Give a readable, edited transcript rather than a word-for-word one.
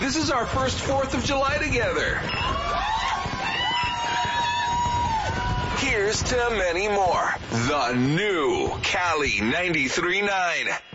This is our first 4th of July together. Here's to many more. The new Cali 93.9.